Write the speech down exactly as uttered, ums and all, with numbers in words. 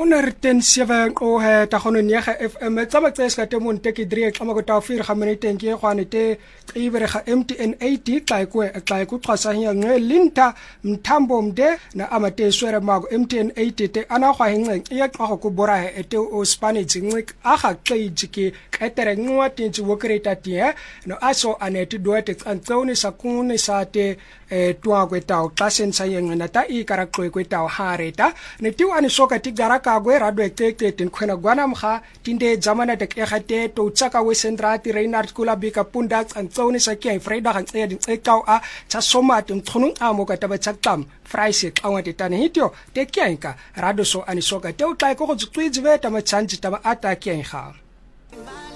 honderd sewe o he ta gono nega F M tsa matseska te mon teki drie xama go ta vier ga minute ke gwane te ibere ga M T N eighty xa ku xa ku xasa nya nge linta mthambo mde na amate swere mago M T N eighty te ana gwa hinge ya xa go bora he te o Spanish ngik aga xejiki ketere ngwa tinji wo kreta tie no aso aneti doete antsone sa kune sa te e tua kwetao tlasen sa yeng na ta i kara kwetao hareta ne tiu ani soka ti garaka gwe rado ekte tin khona gwana mkha tinde zamana tek egate to tsaka we sentrati Reinhard Kulabika pundax antsone sa kia freida gan tse din tsekau a tsa soma tin tkhunu amo ka taba tsaktam fraise awate tane hitio te kianka rado so ani soka te utlai ko go tswitswe tama chanji tama ata kianha